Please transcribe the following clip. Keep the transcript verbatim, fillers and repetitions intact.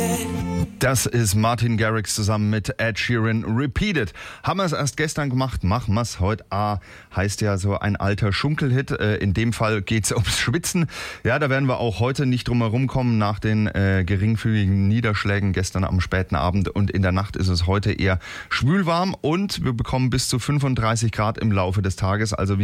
Das ist Martin Garrix zusammen mit Ed Sheeran, Repeat It. Haben wir es erst gestern gemacht, machen wir es heute. Ah, heißt ja so ein alter Schunkelhit. Äh, in dem Fall geht es ums Schwitzen. Ja, da werden wir auch heute nicht drum herum kommen nach den äh, geringfügigen Niederschlägen gestern am späten Abend. Und in der Nacht ist es heute eher schwülwarm und wir bekommen bis zu fünfunddreißig Grad im Laufe des Tages. Also